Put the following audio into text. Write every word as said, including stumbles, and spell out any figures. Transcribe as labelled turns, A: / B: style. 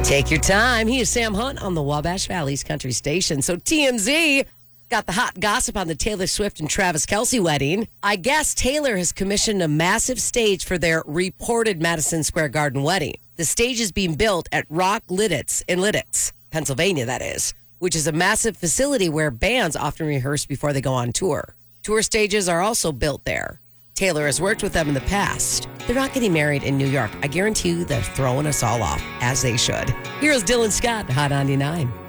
A: Take your time. He is Sam Hunt on the Wabash Valley's Country Station. So T M Z got the hot gossip on the Taylor Swift and Travis Kelce wedding. I guess Taylor has commissioned a massive stage for their reported Madison Square Garden wedding. The stage is being built at Rock Lidditz in Lidditz, Pennsylvania, that is, which is a massive facility where bands often rehearse before they go on tour. Tour stages are also built there. Taylor has worked with them in the past. They're not getting married in New York. I guarantee you they're throwing us all off, as they should. Here's Dylan Scott, Hot ninety-nine.